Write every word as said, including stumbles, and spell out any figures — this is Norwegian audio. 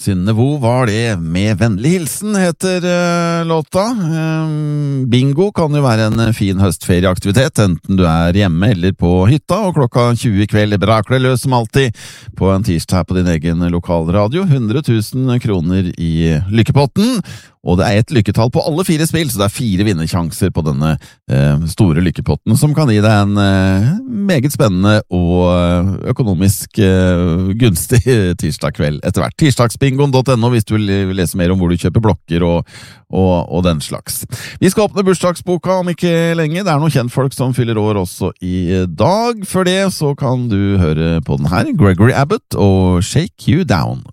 Synne, hvor var det? Med vennlig hilsen heter uh, låta. Um, bingo kan jo være en fin høstferieaktivitet, enten du er hjemme eller på hytta, og klokka tjue i kveld braker det løs som alltid på en tirsdag her på din egen lokalradio. hundre tusen kroner i lykkepotten, og det er et lykketall på alle fire spill, så det er fire vinnersjanser på denne uh, store lykkepotten, som kan gi deg en uh, meget spennende og økonomisk uh, gunstig tirsdag kveld etter hvert. tirsdagsbingoen punktum no hvis du vil lese mer om hvor du kjøper blokker og, og, og den slags. Vi skal åpne bursdagsboka om ikke lenge. Det er noen kjentfolk som fyller år også i dag. Før det så kan du høre på den her, Gregory Abbott og Shake You Down.